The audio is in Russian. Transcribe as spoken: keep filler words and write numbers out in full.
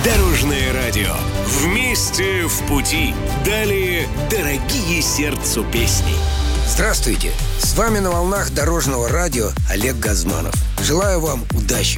Дорожное радио. Вместе в пути. Далее дорогие сердцу песни. Здравствуйте! С вами на волнах Дорожного радио Олег Газманов. Желаю вам удачи!